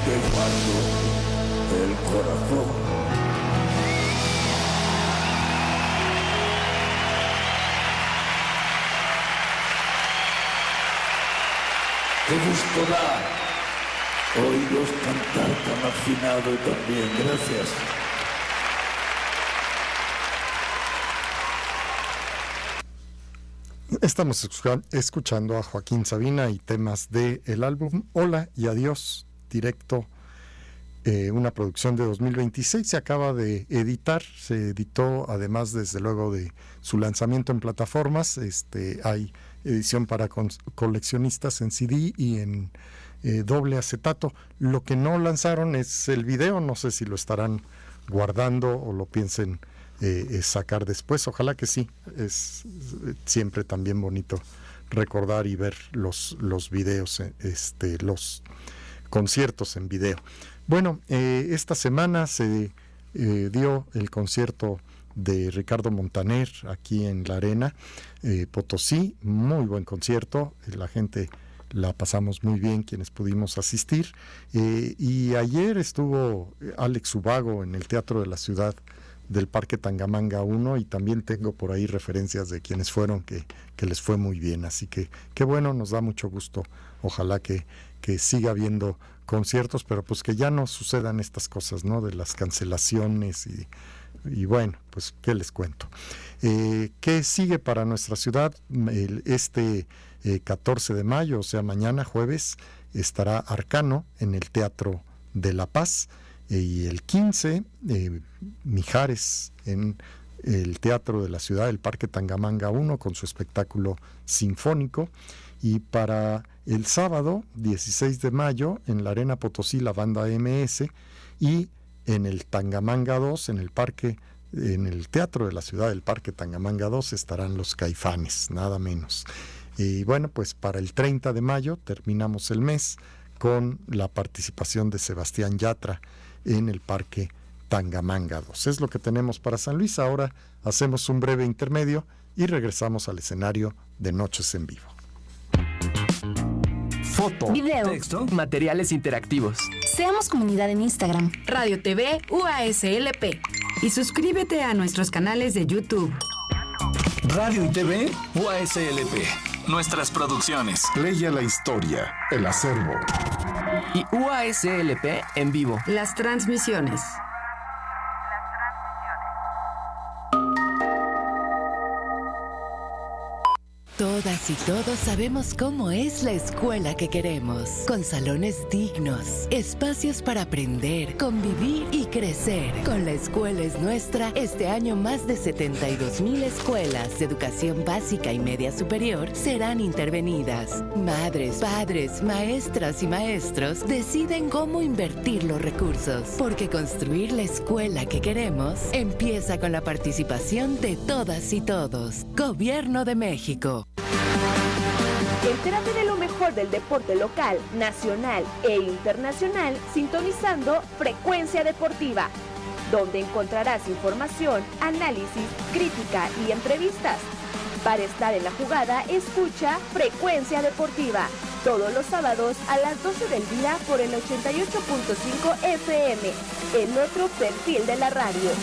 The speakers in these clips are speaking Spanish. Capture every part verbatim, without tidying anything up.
te guardo el corazón. Qué gusto da oíros cantar tan afinado también. Gracias. Estamos escuchando a Joaquín Sabina y temas del álbum Hola y Adiós, directo, eh, una producción de dos mil veintiséis. Se acaba de editar, se editó además desde luego de su lanzamiento en plataformas. Este, hay edición para con, coleccionistas en C D y en eh, doble acetato. Lo que no lanzaron es el video, no sé si lo estarán guardando o lo piensen Eh, sacar después. Ojalá que sí. Es siempre también bonito recordar y ver los, los videos, este, los conciertos en video. Bueno, eh, esta semana se eh, dio el concierto de Ricardo Montaner aquí en la Arena eh, Potosí. Muy buen concierto, la gente la pasamos muy bien quienes pudimos asistir, eh, y ayer estuvo Alex Ubago en el Teatro de la Ciudad del Parque Tangamanga uno, y también tengo por ahí referencias de quienes fueron que, que les fue muy bien, así que qué bueno, nos da mucho gusto. Ojalá que, que siga habiendo conciertos, pero pues que ya no sucedan estas cosas, ¿no? De las cancelaciones y, y bueno, pues qué les cuento. Eh, ¿qué sigue para nuestra ciudad? El, este eh, catorce de mayo, o sea mañana jueves, estará Arcano en el Teatro de La Paz. Y el quince, eh, Mijares en el Teatro de la Ciudad del Parque Tangamanga uno con su espectáculo sinfónico. Y para el sábado, dieciséis de mayo, en la Arena Potosí, la banda M S. Y en el Tangamanga dos, en el parque, en el Teatro de la Ciudad del Parque Tangamanga dos, estarán los Caifanes, nada menos. Y bueno, pues para el treinta de mayo terminamos el mes con la participación de Sebastián Yatra en el Parque Tangamanga dos. Es lo que tenemos para San Luis. Ahora hacemos un breve intermedio y regresamos al escenario de Noches en Vivo. Foto, video, texto, materiales interactivos. Seamos comunidad en Instagram, Radio T V U A S L P. Y suscríbete a nuestros canales de YouTube. Radio y T V U A S L P. Nuestras producciones. Leia la historia, el acervo. Y U A S L P en vivo. Las transmisiones. Todas y todos sabemos cómo es la escuela que queremos, con salones dignos, espacios para aprender, convivir y crecer. Con La Escuela es Nuestra, este año más de setenta y dos mil escuelas de educación básica y media superior serán intervenidas. Madres, padres, maestras y maestros deciden cómo invertir los recursos, porque construir la escuela que queremos empieza con la participación de todas y todos. Gobierno de México. Entérate de lo mejor del deporte local, nacional e internacional sintonizando Frecuencia Deportiva, donde encontrarás información, análisis, crítica y entrevistas. Para estar en la jugada, escucha Frecuencia Deportiva, todos los sábados a las doce del día por el ochenta y ocho punto cinco F M, en nuestro perfil de la radio.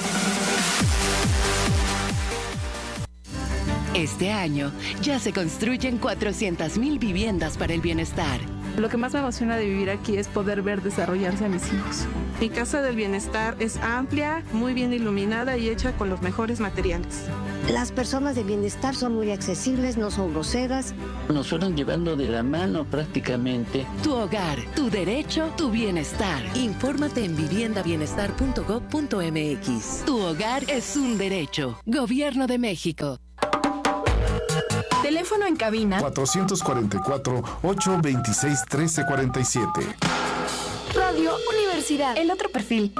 Este año ya se construyen cuatrocientas mil viviendas para el bienestar. Lo que más me emociona de vivir aquí es poder ver desarrollarse a mis hijos. Mi casa del bienestar es amplia, muy bien iluminada y hecha con los mejores materiales. Las personas de bienestar son muy accesibles, no son groseras. Nos fueron llevando de la mano prácticamente. Tu hogar, tu derecho, tu bienestar. Infórmate en vivienda bienestar punto gob punto m x. Tu hogar es un derecho. Gobierno de México. Teléfono en cabina cuatrocientos cuarenta y cuatro, ochocientos veintiséis, trece cuarenta y siete. Radio Universidad, el otro perfil.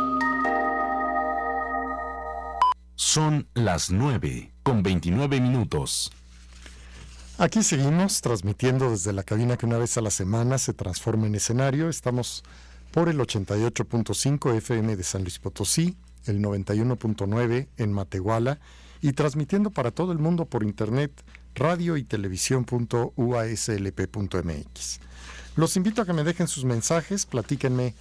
Son las nueve con veintinueve minutos. Aquí seguimos transmitiendo desde la cabina que una vez a la semana se transforma en escenario. Estamos por el ochenta y ocho punto cinco F M de San Luis Potosí, el noventa y uno punto nueve en Matehuala y transmitiendo para todo el mundo por internet radio y televisión punto u a s l p punto m x. Los invito a que me dejen sus mensajes, platíquenme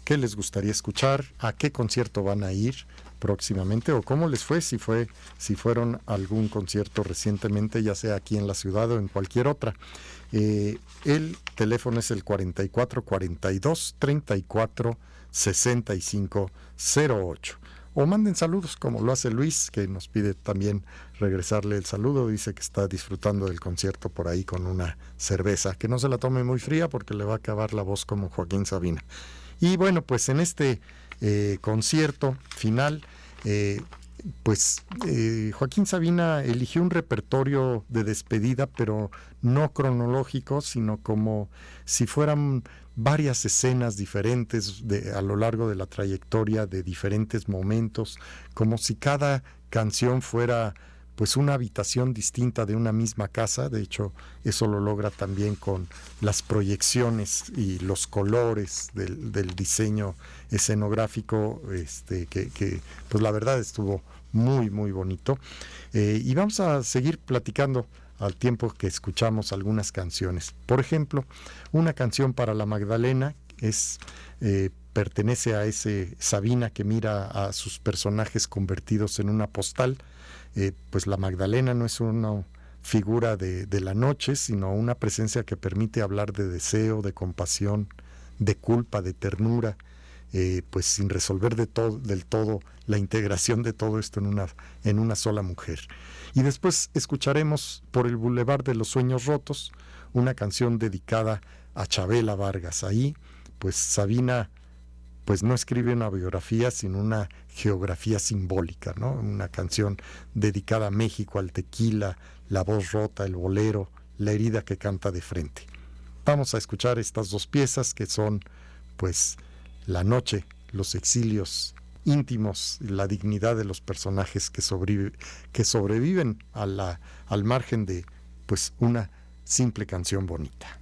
qué les gustaría escuchar, a qué concierto van a ir próximamente o cómo les fue, si fue si fueron a algún concierto recientemente, ya sea aquí en la ciudad o en cualquier otra. Eh, el teléfono es el cuarenta y cuatro cuarenta y dos treinta y cuatro sesenta y cinco cero ocho. O manden saludos como lo hace Luis, que nos pide también regresarle el saludo. Dice que está disfrutando del concierto por ahí con una cerveza, que no se la tome muy fría porque le va a acabar la voz como Joaquín Sabina. Y bueno, pues en este eh, concierto final, eh, pues eh, Joaquín Sabina eligió un repertorio de despedida, pero no cronológico, sino como si fueran varias escenas diferentes de, a lo largo de la trayectoria, de diferentes momentos, como si cada canción fuera pues una habitación distinta de una misma casa. De hecho, eso lo logra también con las proyecciones y los colores del, del diseño escenográfico, este, que, que pues la verdad estuvo muy, muy bonito. Eh, y vamos a seguir platicando al tiempo que escuchamos algunas canciones. Por ejemplo, una canción para la Magdalena es eh, pertenece a ese Sabina que mira a sus personajes convertidos en una postal. Eh, pues la Magdalena no es una figura de, de la noche, sino una presencia que permite hablar de deseo, de compasión, de culpa, de ternura, eh, pues sin resolver de todo, del todo la integración de todo esto en una, en una sola mujer. Y después escucharemos Por el Boulevard de los Sueños Rotos, una canción dedicada a Chabela Vargas. Ahí, pues Sabina pues no escribe una biografía, sino una geografía simbólica, ¿no? Una canción dedicada a México, al tequila, la voz rota, el bolero, la herida que canta de frente. Vamos a escuchar estas dos piezas que son, pues, la noche, los exilios íntimos, la dignidad de los personajes que, sobrevive, que sobreviven a la, al margen de, pues, una simple canción bonita.